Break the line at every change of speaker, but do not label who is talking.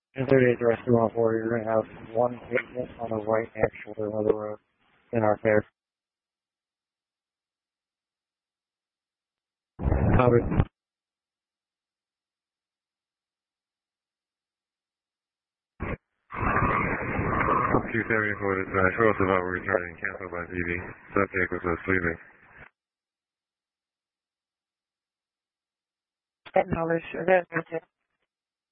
1038 the rescue 104, you're going to have one patient on the right hand shoulder of the road in our care. Copy.
274 dispatch, we're also about returning, canceled by PD. Subject was sleeping.
Acknowledge,